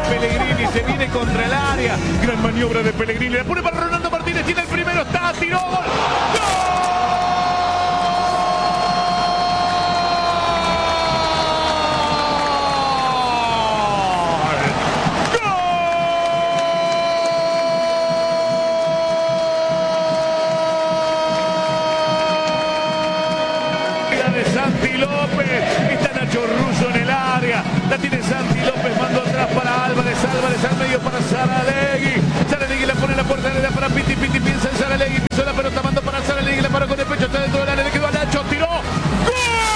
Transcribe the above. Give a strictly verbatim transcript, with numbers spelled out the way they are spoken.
Pellegrini, se viene contra el área. Gran maniobra de Pellegrini, la pone para Ronaldo Martínez, tiene el primero, está, tiró, gol. De Santi López,